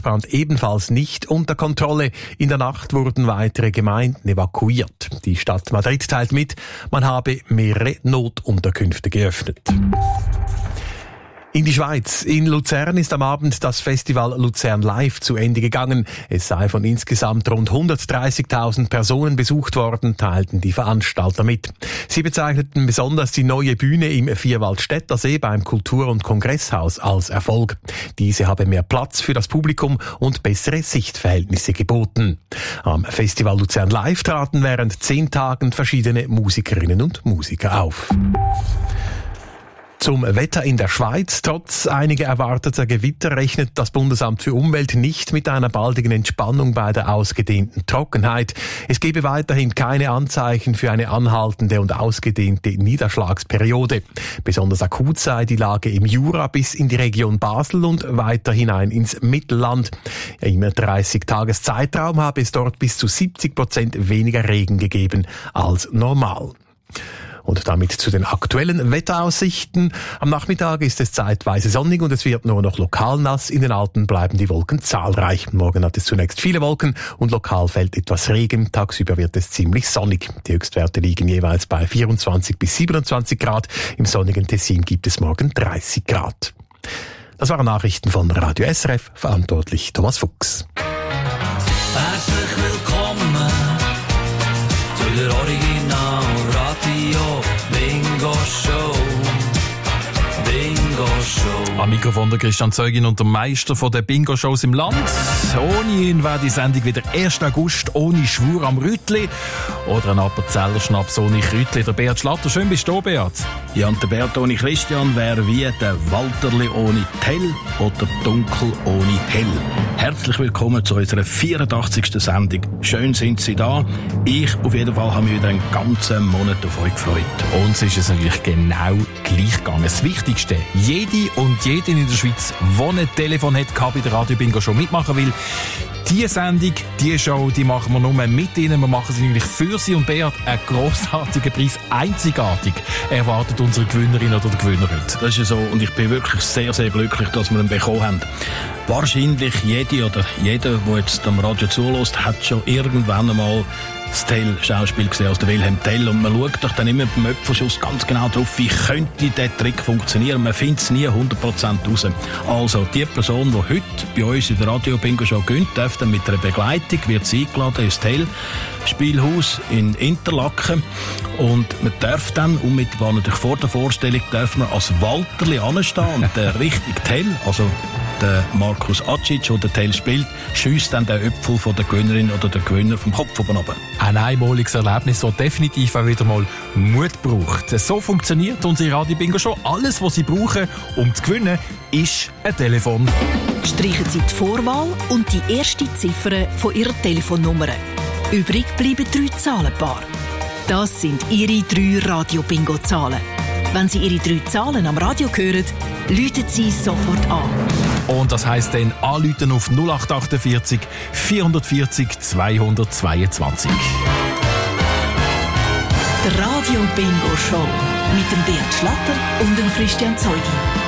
Waldbrand ebenfalls nicht unter Kontrolle. In der Nacht wurden weitere Gemeinden evakuiert. Die Stadt Madrid teilt mit, man habe mehrere Notunterkünfte geöffnet. In die Schweiz. In Luzern ist am Abend das Festival Luzern Live zu Ende gegangen. Es sei von insgesamt rund 130.000 Personen besucht worden, teilten die Veranstalter mit. Sie bezeichneten besonders die neue Bühne im Vierwaldstättersee beim Kultur- und Kongresshaus als Erfolg. Diese habe mehr Platz für das Publikum und bessere Sichtverhältnisse geboten. Am Festival Luzern Live traten während 10 Tagen verschiedene Musikerinnen und Musiker auf. Zum Wetter in der Schweiz. Trotz einiger erwarteter Gewitter rechnet das Bundesamt für Umwelt nicht mit einer baldigen Entspannung bei der ausgedehnten Trockenheit. Es gebe weiterhin keine Anzeichen für eine anhaltende und ausgedehnte Niederschlagsperiode. Besonders akut sei die Lage im Jura bis in die Region Basel und weiter hinein ins Mittelland. Im 30-Tages-Zeitraum habe es dort bis zu 70% weniger Regen gegeben als normal. Und damit zu den aktuellen Wetteraussichten. Am Nachmittag ist es zeitweise sonnig und es wird nur noch lokal nass. In den Alpen bleiben die Wolken zahlreich. Morgen hat es zunächst viele Wolken und lokal fällt etwas Regen. Tagsüber wird es ziemlich sonnig. Die Höchstwerte liegen jeweils bei 24 bis 27 Grad. Im sonnigen Tessin gibt es morgen 30 Grad. Das waren Nachrichten von Radio SRF, verantwortlich Thomas Fuchs. Herzlich willkommen zu der Original Radio Bingo Show. Bingo Show. Am Mikrofon der Christian Zeugin und der Meister von der Bingo-Shows im Land. Ohne ihn wäre die Sendung wieder 1. August ohne Schwur am Rütli. Oder ein Appenzeller Schnaps ohne Krütli. Der Beat Schlatter, schön bist du, Beat. Ja, und der Beat ohne Christian wäre wie der Walterli ohne Tell oder Dunkel ohne Hell. Herzlich willkommen zu unserer 84. Sendung. Schön sind Sie da. Ich auf jeden Fall habe mich wieder einen ganzen Monat auf euch gefreut. Uns ist es natürlich genau gleich gegangen. Das Wichtigste, jede und jeden in der Schweiz, der ein Telefon hat, kann bei der Radio Bingo Show mitmachen will. Die Sendung, die Show, die machen wir nur mit Ihnen. Wir machen sie nämlich für Sie und Beat einen grossartigen Preis. Einzigartig erwartet unsere Gewinnerin oder der Gewinner heute. Das ist ja so und ich bin wirklich sehr, sehr glücklich, dass wir ihn bekommen haben. Wahrscheinlich jede oder jeder, der jetzt am Radio zuhört, hat schon irgendwann einmal das Tell-Schauspiel gesehen, also der Wilhelm Tell. Und man schaut doch dann immer beim Öpfelschuss ganz genau drauf, wie könnte der Trick funktionieren. Man findet es nie 100% raus. Also, die Person, die heute bei uns in der Radio-Bingo-Show gönnt, darf dann mit einer Begleitung, wird sie eingeladen ins Tell-Spielhaus in Interlaken. Und man darf dann, unmittelbar natürlich vor der Vorstellung, darf man als Walterli anstehen und der richtige Tell, also der Markus Acic, der den Tell spielt, schiesst dann den Öpfel von der Gewinnerin oder der Gewinner vom Kopf oben runter. Ein einmaliges Erlebnis, das definitiv auch wieder mal Mut braucht. So funktioniert unsere Radio Bingo Show. Alles, was Sie brauchen, um zu gewinnen, ist ein Telefon. Streichen Sie die Vorwahl und die erste Ziffer von Ihrer Telefonnummer. Übrig bleiben 3 Zahlenpaare. Das sind Ihre 3 Radio-Bingo-Zahlen. Wenn Sie Ihre 3 Zahlen am Radio hören, läuten Sie sofort an. Und das heisst dann anrufen auf 0848 440 222. Der Radio Bingo Show mit dem Beat Schlatter und dem Christian Zeugin.